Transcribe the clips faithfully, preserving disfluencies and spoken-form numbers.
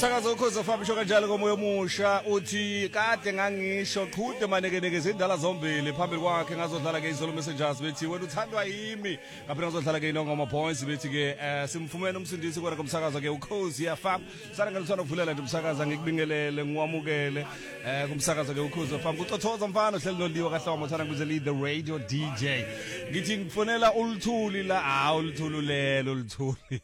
Sakazo ukhoza fabisho kanjalo komoya omusha uthi kade ngangisho qhude manekenekeze indala zombili phambili kwakhe ngazodlala ke izolo messengers bethi wena uthandwa yimi ngaphela ngazodlala ke inongo ama points bethi ke simfumene umsindisi kwena kumsakazo ke ukhozi yafam sana ngalisona ukuvulela nje umsakazo ngikubingelele ngiwamukele eh kumsakazo ke ukhozi yafam kucothoza mfana ohleli noliwa kahle wamothana kuze lead the radio D J ngithi ngifonela uluthuli la ah uluthuli lelo uluthuli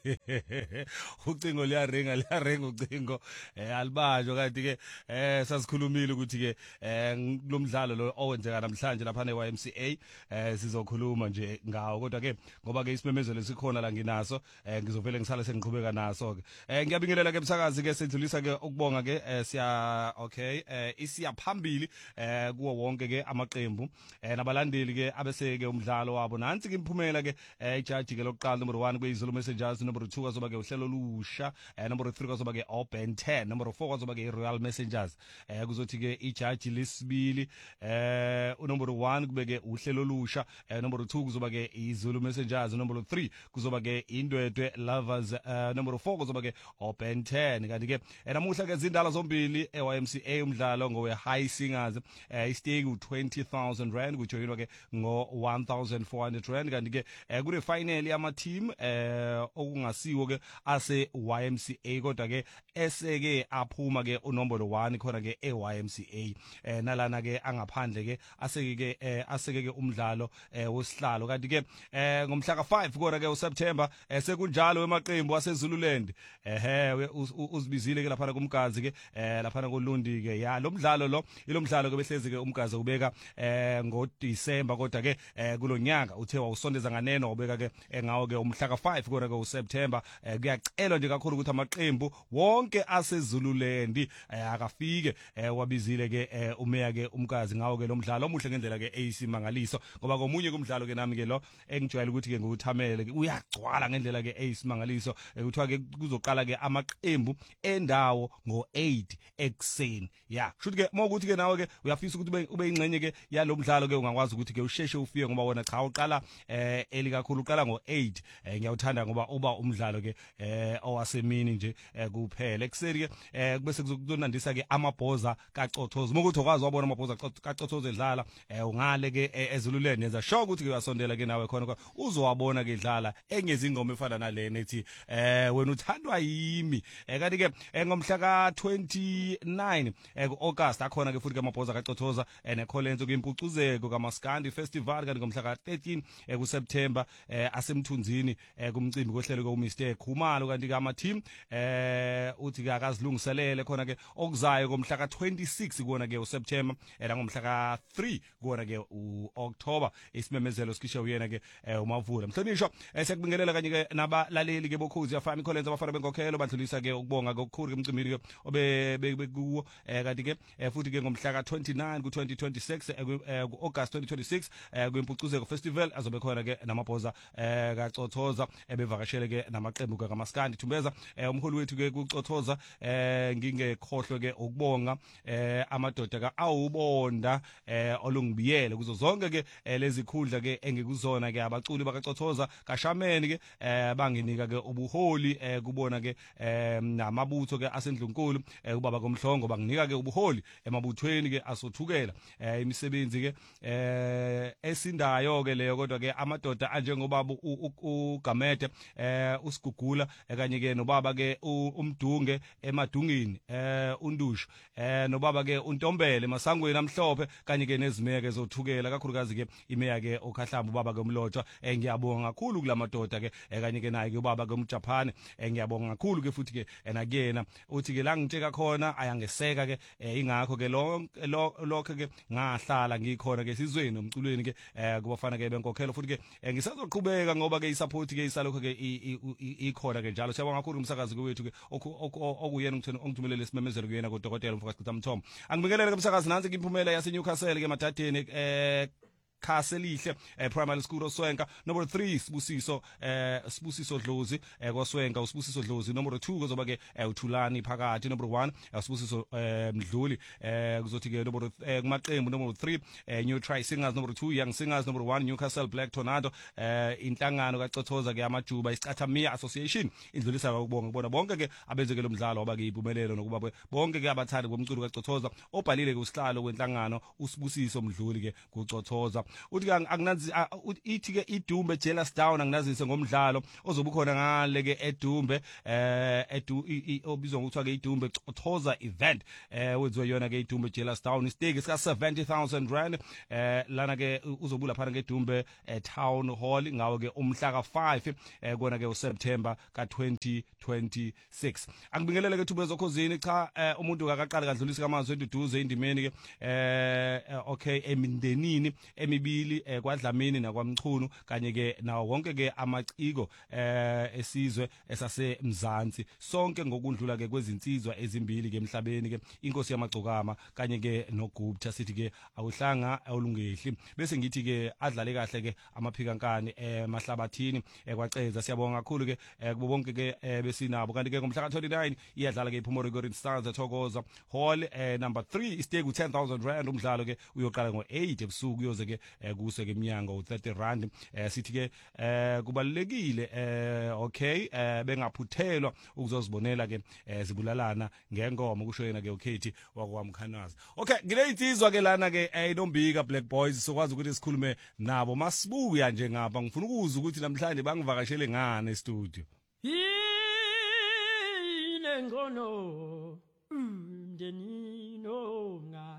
ucingo liyaringa liyaringa ucingo eh alibajo kanti ke eh sasikhulumile ukuthi ke eh kulomdlalo lo owenzeka namhlanje lapha ne-Y M C A eh sizokhuluma nje ngawo kodwa ke ngoba ke isimemezelo sikhona la nginaso eh ngizovela ngisala sengiqhubeka naso ke eh ngiyabingelela ke umsakazi ke sedlulisa ke ukubonga ke siya okay eh isiya phambili eh kuwo wonke ke amaqembu eh nabalandeli ke abese ke umdlalo wabo nansi ke imphumela ke eh ijaji ke lokuqala number one kuyizolo messengers number two kazoba ke uhlelo lusha eh number three kazoba ke open ten number four kazoba ke Royal Messengers eh kuzothi ke ijaji lesibili eh number one kubeke uhlelo lusha eh number two kuzoba ke iZulu Messengers number three kuzoba ke Indwedwe Lovers uh, number four kuzoba ke open ten kanti ke namuhla ke izindala zombili e-Y M C A umdlalo ngowe High Singers eh istake u twenty thousand rand kujoyinwa ke ngo one thousand four hundred rand kanti ke kule final yama team eh okungasiwo ke ase Y M C A kodwa ke eseke aphuma ke unombolo one khona ke e-Y M C A eh nalana ke angaphandle ke aseke ke aseke ke umdlalo wosihlalo kanti ke ngomhla ka five kodwa ke uSeptember sekunjalo wemaqembu aseZululand ehe uzibizile ke lapha kumgazi ke lapha koLundi ke ya lo mdlalo lo ilomdlalo ke behlezi ke umgazi ubeka ngo December kodwa ke kulonyaka uthe wawusondeza nganeno ubeka ke ngawo ke umhla ka five kodwa ke uSeptember kuyacelwa nje kakhulu ukuthi amaqembu wonke aseZululand akafike wabizile ke umeya ke umkazi ngawo ke lo mdlalo omuhle ngendlela ke eyisimangaliso ngoba komunye kumdlalo ke nami ke lo engijwayele ukuthi ke nguthamele ke uyagcwala ngendlela ke eyisimangaliso kuthiwa ke kuzoqala ke amaqembu endawo ngo eight ekseni ya shuthi ke mokuthi ke nawe ke uyafisa ukuthi ube ingcenye ke yalomdlalo ke ungakwazi ukuthi ke usheshe ufike ngoba wona cha uqala eh eli kakhulu uqala ngo eight ngiyawuthanda ngoba uba umdlalo ke eh owasemini nje kuphela ekseni ke bese kuzonandisa ke amabhoza kacothoza mokuthi ukwazi wabona amabhoza kacothoza edlala ungale ke eZululand yenza sure ukuthi ke uyasondela ke nawe khona uzowabona ke edlala engezi ingoma efana nalena ethi eh wena uthandwa yimi kanti ke ngomhla ka twenty-nine ku-August akhona ke futhi ke amabhoza kacothoza nekholenzo kwimpucuzeko kaMaskandi Festival kanti ngomhla ka thirteen kuSeptember asemthunzini kumcimbi kohlelo ke uMister Khumalo kanti ke ama team eh uthi ke akazilungiselele khona ke okuzayo ngomhla ka twenty-six kuona ke uSeptember ngomhla ka three kuona ke uOctober isimemezelo sikisha uyena ke umavula mhlonishwa sekubingelela kanye ke nabalaleli ke bokhozi yafami kholenza abafana benkokhelo badlulisa ke ukubonga kokukhulu ke umcimbi ke obe bekuwo kanti ke futhi ke ngomhla ka twenty-nine ku twenty twenty-six ku-August twenty twenty-six kwimpucuzeko festival azobe khona ke namabhoza kacothoza ebevakashele ke namaqembu ke kaMaskandi Thumbeza umholi wethu ke kucothoza ngingekhohlwe ke ukubonga amadoda ka awubonda olungibiyele kuzo zonke ke lezi khundla ke engikuzona ke abaculi bakacothoza kashameni ke banginika ke ubuholi kubona ke namabutho ke asendlunkulu ubaba komhlongo banginika ke ubuholi emabuthweni ke asothukela imisebenzi ke esindayo ke leyo kodwa ke amadoda anjengobaba uGamede uSigugula kanye ke nobaba ke umdunge emadungini undushu nobaba ke uNtombele masangweni amhlophe kanye ke nezimeke ke zothukela kakhulukazi ke imeya ke okhahlamba ubaba ke umlotshwa ngiyabonga kakhulu kulamadoda ke kanye ke naye ke ubaba ke umJapan ngiyabonga kakhulu ke futhi ke nakuyena uthi ke la ngitsheka khona ayangeseka ke ingakho ke lokho ke ngahlala ngikhona ke sizweni umculweni ke kubafana ke benkokhelo futhi ke ngisazoqhubeka ngoba ke isupport ke isalokho ke ikhona ke njalo siyabonga kakhulu umsakazi wethu ke okuyena ongithumelele isimemezelo kuyena kodokotela umfakazi Mthombo angibingelele ke umsakazi nansi ke imphumela yase Newcastle ke madadeni eh Khaselihle eh, Primary School Oswenka. Number three Sibusiso eh Sibusiso Dlozi eh kwaSwenka uSibusiso Dlozi. Number two kuzoba ke eh, uThulani phakathi. Number one eh, uSibusiso eh, Mdluli eh kuzothi ke number eh, kumaqembu. Number three eh, New Tri Singers. Number two Young Singers. Number one Newcastle Black Tornado eh inhlangano kaCothoza ke amajuba isicathamiya association indlulisa ukubonga kubona bonke ke abenzeke lo mdlalo abakuyimpumelelo nokuba bonke ke abathandi bomculo kaCothoza obhalile ke usihlalo kwenhlangano uSibusiso Mdluli ke kuCothoza uthi ke akunazi ithi ke iDumbe Jealous Down anginazise ngomdlalo ozobukhona ngale ke eDumbe eh edu obizwa ngokuthiwa ke iDumbe Cothoza event eh wenziwe yona ke iDumbe Jealous Down isiteki sika seventy thousand rand eh lana ke uzobula phana ke eDumbe Town Hall ngawo ke umhla ka five eh kona ke uSeptember ka twenty twenty-six angibingelele ke thuba ezokhozini cha umuntu akaqala kadlulisa kamazwi eduduze indimeni ke eh okay emindenini emibili kwadlamini nakwamchunu kanye ke nawo wonke ke amaciko eh esizwe esasemzansi sonke ngokundlula ke kwezinsizwa ezimbili ke emhlabeni ke inkosi yamagcokama kanye ke noGupta sithi ke awuhlanga olungehli bese ngithi ke adlale kahle ke amaphikankani emahlabathini kwaceza siyabonga kakhulu ke kubo bonke ke besinabo kanti ke ngomhla ka twenty-nine iyadlala ke iPhumori Golden Stars eThokoza Hall number three istake u ten thousand rand umdlalo ke uyoqala ngo eight ebusuku uyoze ke kuse ke eminyango u thirty rand sithi ke kubalekile okay bengaphuthelwa ukuzozibonela ke zibulalana ngengoma kusho yena ke ukhethi wakwamkhanaza okay ngile insizwa ke lana ke inombika Black Boys sokwazi ukuthi sikhulume nabo masibuya nje ngapha ngifuna ukuzwa ukuthi namhlanje bangivakashele ngane e-studio yine ngono mndenino nga